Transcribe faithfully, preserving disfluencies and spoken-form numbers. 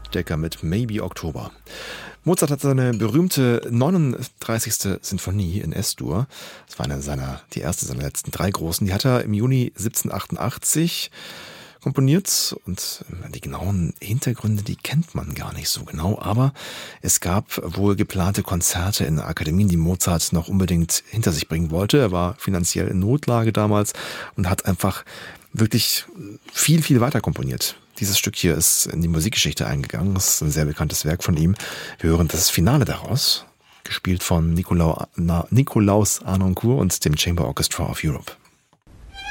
Decker mit Maybe Oktober. Mozart hat seine berühmte neununddreißigste Sinfonie in S-Dur, das war eine seiner, die erste seiner letzten drei großen, die hat er im Juni siebzehnhundertachtundachtzig komponiert und die genauen Hintergründe, die kennt man gar nicht so genau, aber es gab wohl geplante Konzerte in Akademien, die Mozart noch unbedingt hinter sich bringen wollte. Er war finanziell in Notlage damals und hat einfach wirklich viel, viel weiter komponiert. Dieses Stück hier ist in die Musikgeschichte eingegangen, das ist ein sehr bekanntes Werk von ihm. Wir hören das Finale daraus, gespielt von Nicolau, Nikolaus Harnoncourt und dem Chamber Orchestra of Europe.